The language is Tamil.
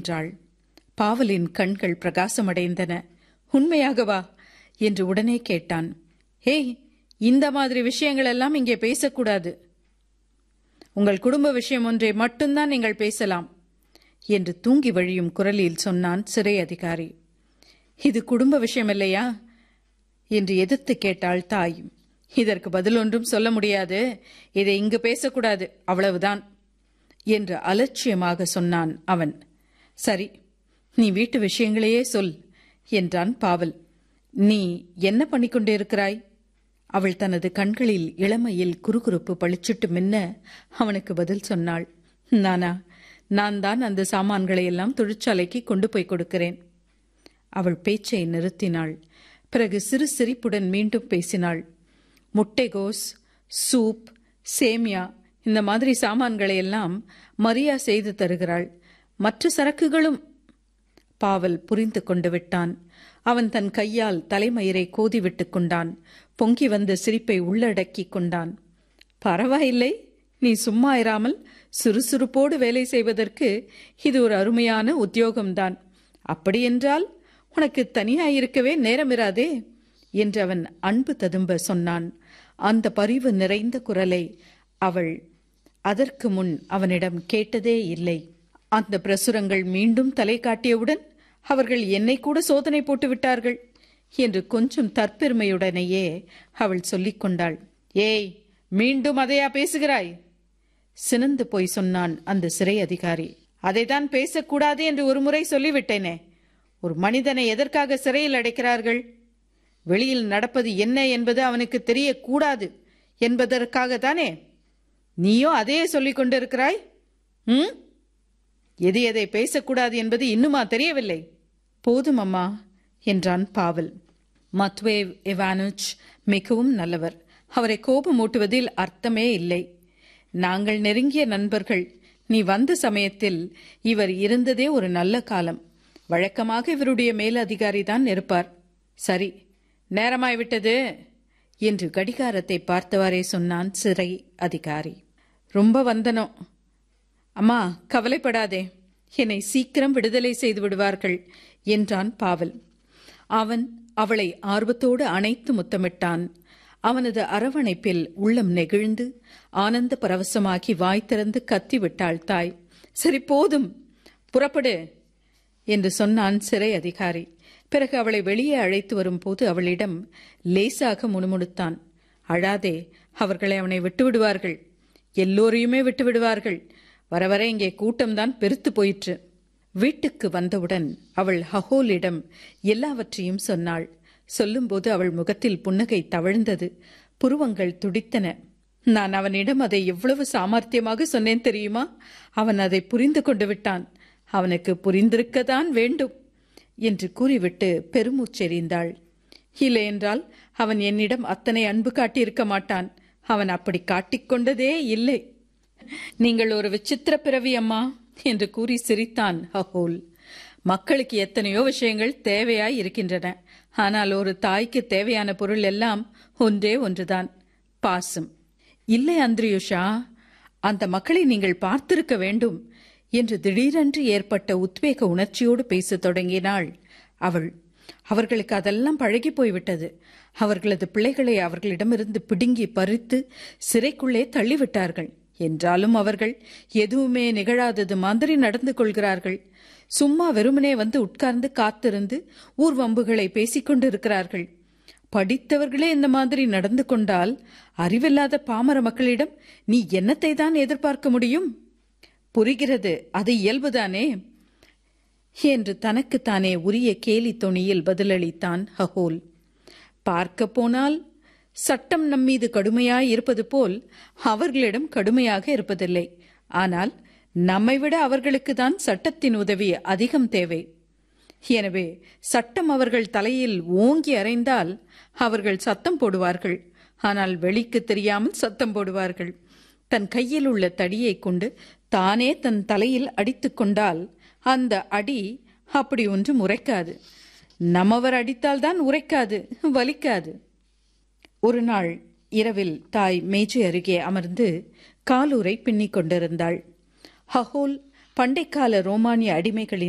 என்றாள். பாவலின் கண்கள் பிரகாசமடைந்தன. உண்மையாகவா என்று உடனே கேட்டான். ஏய், இந்த மாதிரி விஷயங்கள் எல்லாம் இங்கே பேசக்கூடாது. உங்கள் குடும்ப விஷயம் ஒன்றை மட்டும்தான் நீங்கள் பேசலாம் என்று தூங்கி வழியும் குரலில் சொன்னான் சிறை அதிகாரி. இது குடும்ப விஷயம் இல்லையா என்று எதிர்த்து கேட்டாள் தாய். இதற்கு பதில் ஒன்றும் சொல்ல முடியாது, இதை இங்கு பேசக்கூடாது, அவ்வளவுதான் என்று அலட்சியமாக சொன்னான் அவன். சரி, நீ வீட்டு விஷயங்களையே சொல் என்றான் பாவல். நீ என்ன பண்ணிக்கொண்டிருக்கிறாய்? அவள் தனது கண்களில் இளமையில் குறுகுறுப்பு பளிச்சிட்டு மின்ன அவனுக்கு பதில் சொன்னாள். நான் தான் அந்த சாமான்களை எல்லாம் தொழிற்சாலைக்கு கொண்டு போய் கொடுக்கிறேன். அவள் பேச்சை நிறுத்தினாள். பிறகு சிறு சிரிப்புடன் மீண்டும் பேசினாள். முட்டைகோஸ், சூப், சேமியா இந்த மாதிரி சாமான்களை எல்லாம் மரியா செய்து தருகிறாள். மற்ற சரக்குகளும். பாவல் புரிந்து கொண்டு விட்டான். அவன் தன் கையால் தலைமயிரை கோதிவிட்டுக் கொண்டான். பொங்கி வந்த சிரிப்பை உள்ளடக்கிக் கொண்டான். பரவாயில்லை, நீ சும்மா இராமல் சுறுசுறுப்போடு வேலை செய்வதற்கு இது ஒரு அருமையான உத்தியோகம்தான். அப்படியென்றால் உனக்கு தனியாயிருக்கவே நேரமிராதே என்று அவன் அன்பு ததும்ப சொன்னான். அந்த பரிவு நிறைந்த குரலை அவள் அதற்கு முன் அவனிடம் கேட்டதே இல்லை. அந்த பிரசுரங்கள் மீண்டும் தலை காட்டியவுடன் அவர்கள் என்னை கூட சோதனை போட்டு விட்டார்கள் என்று கொஞ்சம் தற்பெருமையுடனேயே அவள் சொல்லிக் கொண்டாள். ஏய், மீண்டும் அதையா பேசுகிறாய்? சினந்து போய் சொன்னான் அந்த சிறை அதிகாரி. அதைத்தான் பேசக்கூடாது என்று ஒரு முறை சொல்லிவிட்டேனே. ஒரு மனிதனை எதற்காக சிறையில் அடைக்கிறார்கள்? வெளியில் நடப்பது என்ன என்பது அவனுக்கு தெரியக்கூடாது என்பதற்காகத்தானே. நீயோ அதையே சொல்லிக் கொண்டிருக்கிறாய். எது எதை பேசக்கூடாது என்பது இன்னுமா தெரியவில்லை? போதும் அம்மா என்றான் பாவல். மத்வேவ் இவானுச் மிகவும் நல்லவர். அவரை கோபமூட்டுவதில் அர்த்தமே இல்லை. நாங்கள் நெருங்கிய நண்பர்கள். நீ வந்த சமயத்தில் இவர் இருந்ததே ஒரு நல்ல காலம். வழக்கமாக இவருடைய மேலதிகாரிதான் இருப்பார். சரி, நேரமாய்விட்டது என்று கடிகாரத்தை பார்த்தவாறே சொன்னான் சிறை அதிகாரி. ரொம்ப வந்தனம். அம்மா, கவலைப்படாதே, என்னை சீக்கிரம் விடுதலை செய்து விடுவார்கள் என்றான் பாவல். அவன் அவளை ஆர்வத்தோடு அணைத்து முத்தமிட்டான். அவனது அரவணைப்பில் உள்ளம் நெகிழ்ந்து ஆனந்த பரவசமாகி வாய் திறந்து கத்திவிட்டாள் தாய். சரி, போதும், புறப்படு என்று சொன்னான் சிறை அதிகாரி. பிறகு அவளை வெளியே அழைத்து வரும்போது அவளிடம் லேசாக முணுமுணுத்தான். அழாதே, அவர்களை அவனை விட்டுவிடுவார்கள். எல்லோரையுமே விட்டுவிடுவார்கள். வர வர இங்கே கூட்டம்தான் பெருத்து போயிற்று. வீட்டுக்கு வந்தவுடன் அவள் ஹகோலிடம் எல்லாவற்றையும் சொன்னாள். சொல்லும்போது அவள் முகத்தில் புன்னகை தவழ்ந்தது. புருவங்கள் துடித்தன. நான் அவனிடம் அதை எவ்வளவு சாமர்த்தியமாக சொன்னேன் தெரியுமா? அவன் அதை புரிந்து கொண்டு விட்டான். அவனுக்கு புரிந்திருக்கத்தான் வேண்டும் என்று கூறிவிட்டு பெருமூச்செறிந்தாள். இல்லையென்றால் அவன் என்னிடம் அத்தனை அன்பு காட்டியிருக்க மாட்டான். அவன் அப்படி காட்டிக்கொண்டதே இல்லை. நீங்கள் ஒரு விசித்திர பிறவி அம்மா என்று கூறி சிரித்தான் ஹகோல். மக்களுக்கு எத்தனையோ விஷயங்கள் தேவையாய் இருக்கின்றன. ஆனால் ஒரு தாய்க்கு தேவையான பொருள் எல்லாம் ஒன்றே ஒன்றுதான், பாசம். இல்லை அந்திரியுஷா, அந்த மக்களை நீங்கள் பார்த்திருக்க வேண்டும் என்று திடீரென்று ஏற்பட்ட உத்வேக உணர்ச்சியோடு பேசத் தொடங்கினாள் அவள். அவர்களுக்கு அதெல்லாம் பழகி போய்விட்டது. அவர்களது பிள்ளைகளை அவர்களிடமிருந்து பிடுங்கி பறித்து சிறைக்குள்ளே தள்ளிவிட்டார்கள். என்றாலும் அவர்கள் எதுவுமே நிகழாதது மாதிரி நடந்து கொள்கிறார்கள். சும்மா வெறுமனே வந்து உட்கார்ந்து காத்திருந்து ஊர்வம்புகளை பேசிக்கொண்டு இருக்கிறார்கள். படித்தவர்களே இந்த மாதிரி நடந்து கொண்டால் அறிவில்லாத பாமர மக்களிடம் நீ என்னத்தை தான் எதிர்பார்க்க முடியும்? புரிகிறது, அது இயல்புதானே என்று தனக்குத்தானே உரிய கேலி தொனியில் பதிலளித்தான் ஹகோல். பார்க்க போனால் சட்டம் நம்மீது கடுமையாய் இருப்பது போல் அவர்களிடம் கடுமையாக இருப்பதில்லை. ஆனால் நம்மை விட அவர்களுக்கு தான் சட்டத்தின் உதவி அதிகம் தேவை. எனவே சட்டம் அவர்கள் தலையில் ஓங்கி அறைந்தால் அவர்கள் சத்தம் போடுவார்கள். ஆனால் வெளிக்கு தெரியாமல் சத்தம் போடுவார்கள். தன் கையில் உள்ள தடியை கொண்டு தானே தன் தலையில் அடித்துக் கொண்டால் அந்த அடி அப்படி ஒன்றும் உரைக்காது. நம்மவர் அடித்தால்தான் உரைக்காது, வலிக்காது. ஒரு நாள் இரவில் தாய் மேஜை அருகே அமர்ந்து காலூரை பின்னிக் கொண்டிருந்தாள். ஹகோல் பண்டைக்கால ரோமானிய அடிமைகளின்